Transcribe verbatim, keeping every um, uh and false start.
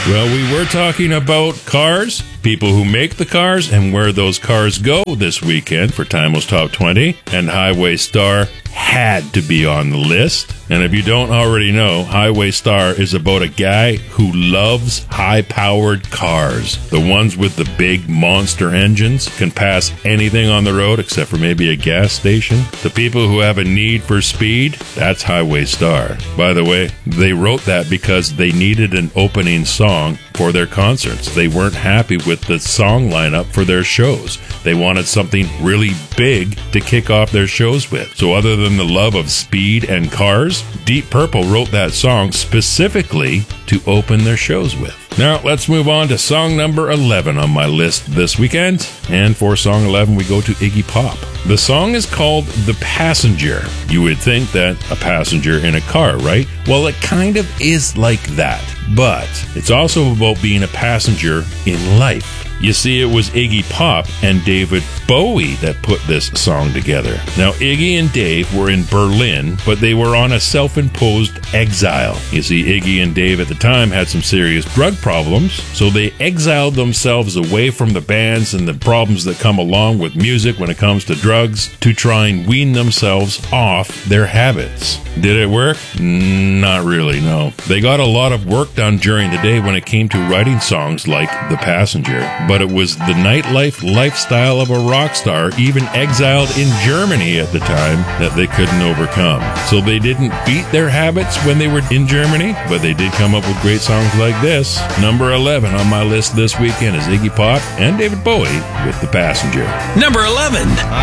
Well, we were talking about cars, people who make the cars, and where those cars go this weekend for Timeless Top twenty, and Highway Star had to be on the list. And if you don't already know, Highway Star is about a guy who loves high-powered cars. The ones with the big monster engines can pass anything on the road except for maybe a gas station. The people who have a need for speed, that's Highway Star. By the way, they wrote that because they needed an opening song for their concerts. They weren't happy with the song lineup for their shows. They wanted something really big to kick off their shows with. So other than the love of speed and cars, Deep Purple wrote that song specifically to open their shows with. Now, let's move on to song number eleven on my list this weekend. And for song eleven, we go to Iggy Pop. The song is called The Passenger. You would think that a passenger in a car, right? Well, it kind of is like that. But it's also about being a passenger in life. You see, it was Iggy Pop and David Bowie that put this song together. Now, Iggy and Dave were in Berlin, but they were on a self-imposed exile. You see, Iggy and Dave at the time had some serious drug problems, so they exiled themselves away from the bands and the problems that come along with music when it comes to drugs to try and wean themselves off their habits. Did it work? Not really, no. They got a lot of work done during the day when it came to writing songs like The Passenger, but it was the nightlife lifestyle of a rock star, even exiled in Germany at the time, that they couldn't overcome. So they didn't beat their habits when they were in Germany, but they did come up with great songs like this. Number eleven on my list this weekend is Iggy Pop and David Bowie with The Passenger. Number eleven.